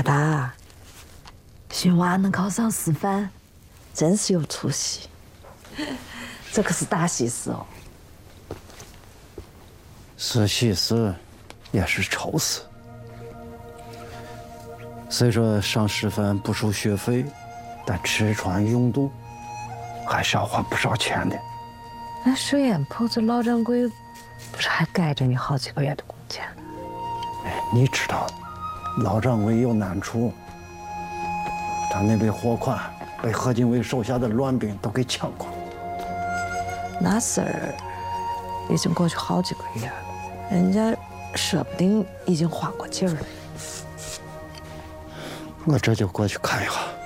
大，寻娃能考上师范，真是有出息。这可是大喜事哦。 是喜事，也是愁事。虽说上师范不收学费，但吃穿用度还是要花不少钱的。 那水烟铺子老掌柜不是还该着你好几个月的工钱？ 哎，你知道，老掌柜有难处，他那笔货款被何进伟手下的乱兵都给抢光。 那事儿已经过去好几个月了，人家说不定已经缓过劲儿了。 我这就过去看一下。